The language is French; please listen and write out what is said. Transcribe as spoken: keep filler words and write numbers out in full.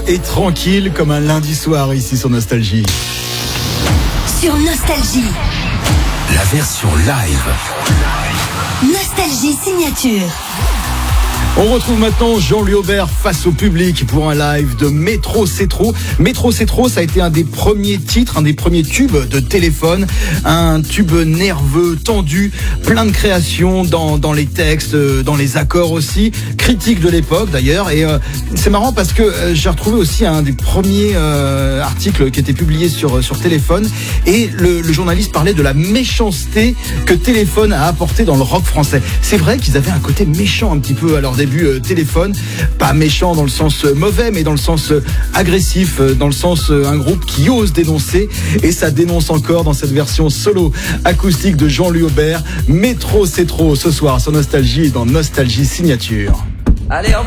et tranquille comme un lundi soir ici sur Nostalgie. Sur Nostalgie. La version live. Nostalgie signature. On retrouve maintenant Jean-Louis Aubert face au public pour un live de Métro C'est Trop. Métro C'est Trop, ça a été un des premiers titres, un des premiers tubes de téléphone. Un tube nerveux, tendu, plein de créations dans, dans les textes, dans les accords aussi. Critique de l'époque d'ailleurs. Et euh, c'est marrant parce que euh, j'ai retrouvé aussi un des premiers euh, articles qui était publié sur, sur Téléphone. Et le, le journaliste parlait de la méchanceté que Téléphone a apporté dans le rock français. C'est vrai qu'ils avaient un côté méchant un petit peu à leur début. Euh, téléphone, pas méchant dans le sens euh, mauvais, mais dans le sens euh, agressif, euh, dans le sens euh, un groupe qui ose dénoncer, et ça dénonce encore dans cette version solo acoustique de Jean-Louis Aubert. Métro C'est Trop ce soir sur Nostalgie et dans Nostalgie Signature. Allez, on va